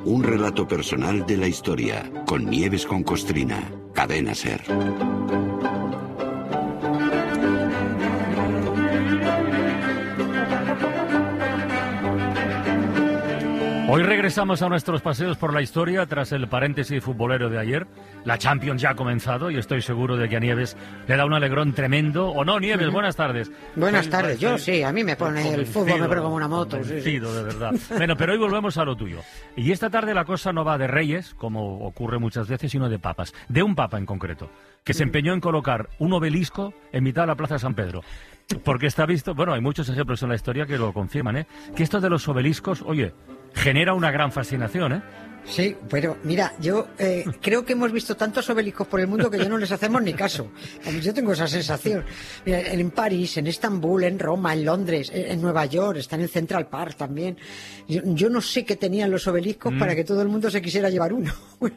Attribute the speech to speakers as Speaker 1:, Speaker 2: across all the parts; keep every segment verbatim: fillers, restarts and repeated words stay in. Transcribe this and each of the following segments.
Speaker 1: Un relato personal de la historia, con Nieves con Costrina. Cadena SER.
Speaker 2: Hoy regresamos a nuestros paseos por la historia tras el paréntesis futbolero de ayer. La Champions ya ha comenzado y estoy seguro de que a Nieves le da un alegrón tremendo. ¿O no, Nieves? Buenas tardes.
Speaker 3: Buenas tardes. Yo sí, a mí me pone el fútbol, me pone como una moto. Sí, sí.
Speaker 2: De verdad. Bueno, pero hoy volvemos a lo tuyo. Y esta tarde la cosa no va de reyes, como ocurre muchas veces, sino de papas. De un papa en concreto, que se empeñó en colocar un obelisco en mitad de la Plaza de San Pedro. Porque está visto, bueno, hay muchos ejemplos en la historia que lo confirman, ¿eh? Que esto de los obeliscos, oye, genera una gran fascinación, ¿eh?
Speaker 3: Sí, pero mira, yo eh, creo que hemos visto tantos obeliscos por el mundo que ya no les hacemos ni caso. Yo tengo esa sensación. Mira, en París, en Estambul, en Roma, en Londres, en Nueva York, están en Central Park también. Yo, yo no sé qué tenían los obeliscos mm. para que todo el mundo se quisiera llevar uno.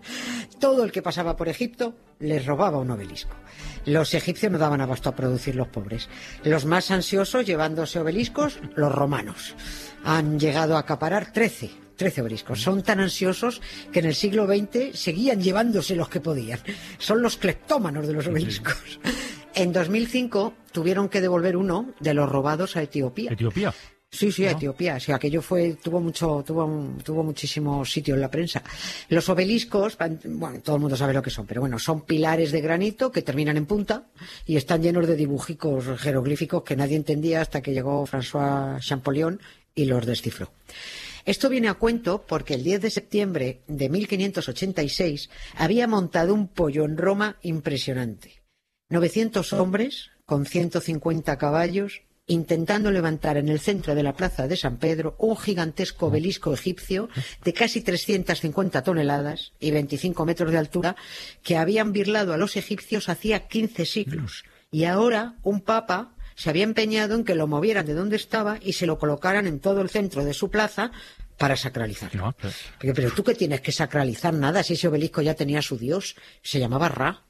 Speaker 3: Todo el que pasaba por Egipto les robaba un obelisco. Los egipcios no daban abasto a producir los pobres. Los más ansiosos llevándose obeliscos, los romanos. Han llegado a acaparar trece. trece obeliscos. Son tan ansiosos que en el siglo veinte seguían llevándose los que podían. Son los cleptómanos de los obeliscos. En dos mil cinco tuvieron que devolver uno de los robados a Etiopía.
Speaker 2: ¿Etiopía?
Speaker 3: Sí, sí, a
Speaker 2: ¿No?
Speaker 3: Etiopía. O sea, aquello fue, tuvo mucho, tuvo, tuvo muchísimo sitio en la prensa. Los obeliscos, bueno, todo el mundo sabe lo que son, pero bueno, son pilares de granito que terminan en punta y están llenos de dibujicos jeroglíficos que nadie entendía hasta que llegó François Champollion y los descifró. Esto viene a cuento porque el diez de septiembre de mil quinientos ochenta y seis había montado un pollo en Roma impresionante. novecientos hombres con ciento cincuenta caballos intentando levantar en el centro de la plaza de San Pedro un gigantesco obelisco egipcio de casi trescientas cincuenta toneladas y veinticinco metros de altura que habían birlado a los egipcios hacía quince siglos. Y ahora un papa se había empeñado en que lo movieran de donde estaba y se lo colocaran en todo el centro de su plaza para sacralizarlo. No, pero... Pero, pero tú que tienes que sacralizar nada si ese obelisco ya tenía su dios, se llamaba Ra.